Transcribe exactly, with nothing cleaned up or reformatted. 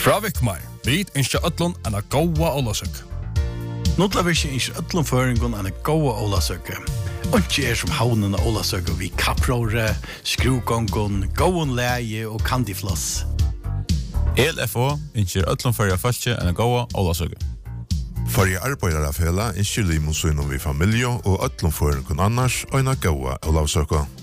Fra Vikmar, vi ønsker ødlån en av gåa Ålasøk. Notlavirke ønsker ødlån føringen en av gåa Ålasøk. Ikke er som havnen av Ålasøk og vi kappråre, skruvgongon, gåen leie og kandifloss. E L F O ønsker ødlån fører falske en av gåa Ålasøk. For i arbeidere fela ønsker limonsynen vi familie og ødlån føringen annars og en av gåa Ålasøk.